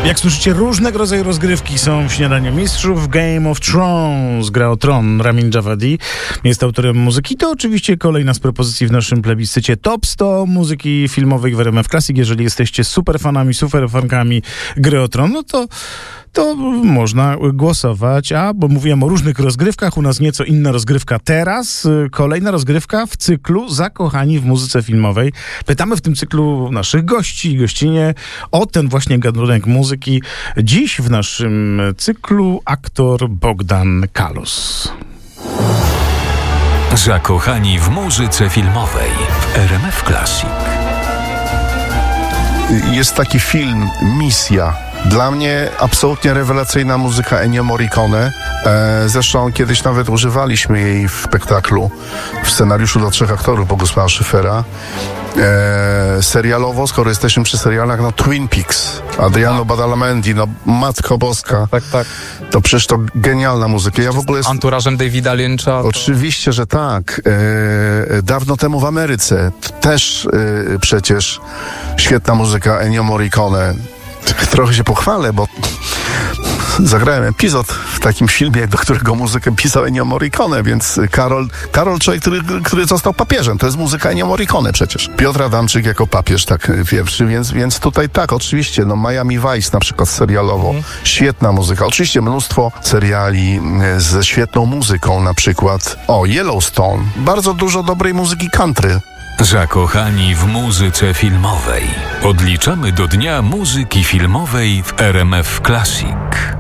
Jak słyszycie, różnego rodzaju rozgrywki są w Śniadaniu Mistrzów. Game of Thrones, gra o tron, Ramin Djawadi jest autorem muzyki. To oczywiście kolejna z propozycji w naszym plebiscycie Top 100 muzyki filmowej w RMF Classic. Jeżeli jesteście superfanami, superfankami gry o tron, no to można głosować, bo mówiłem o różnych rozgrywkach, u nas nieco inna rozgrywka teraz. Kolejna rozgrywka w cyklu Zakochani w muzyce filmowej. Pytamy w tym cyklu naszych gości i gościnie o ten właśnie gatunek muzyki. Dziś w naszym cyklu aktor Bogdan Kalus. Zakochani w muzyce filmowej w RMF Classic. Jest taki film Misja. Dla mnie absolutnie rewelacyjna muzyka Ennio Morricone. Zresztą kiedyś nawet używaliśmy jej w spektaklu, w scenariuszu dla 3 aktorów Bogusława Szyfera. Serialowo, skoro jesteśmy przy serialach, Twin Peaks, Adriano Badalamenti, Matko Boska. Tak. To przecież to genialna muzyka. Ja w ogóle Anturażem Davida Lyncha. Oczywiście, że tak. Dawno temu w Ameryce też przecież świetna muzyka Ennio Morricone. Trochę się pochwalę, bo zagrałem epizod w takim filmie, do którego muzykę pisał Ennio Morricone, więc Karol, człowiek, który został papieżem, to jest muzyka Ennio Morricone przecież. Piotr Adamczyk jako papież, tak pierwszy, więc tutaj tak, oczywiście, Miami Vice na przykład serialowo, świetna muzyka. Oczywiście mnóstwo seriali ze świetną muzyką, na przykład Yellowstone, bardzo dużo dobrej muzyki country. Zakochani w muzyce filmowej. Odliczamy do Dnia Muzyki Filmowej w RMF Classic.